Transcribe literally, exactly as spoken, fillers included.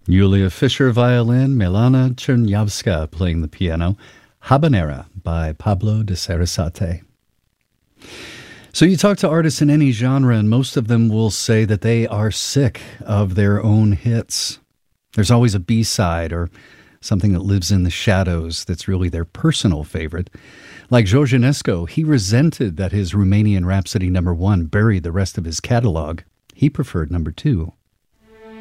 Yulia Fischer violin, Milana Chernyavska playing the piano, Habanera by Pablo de Sarasate. So you talk to artists in any genre, and most of them will say that they are sick of their own hits. There's always a B-side or something that lives in the shadows that's really their personal favorite. Like George Enescu, he resented that his Romanian Rhapsody number one buried the rest of his catalog. He preferred number two.